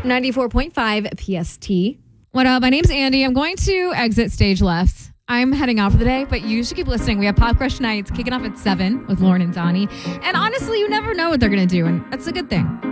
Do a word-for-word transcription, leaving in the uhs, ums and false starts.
ninety-four point five P S T. What up? My name's Andy. I'm going to exit stage left. I'm heading out for the day, but you should keep listening. We have Pop Crush Nights kicking off at seven with Lauren and Donnie. And honestly, you never know what they're going to do, and that's a good thing.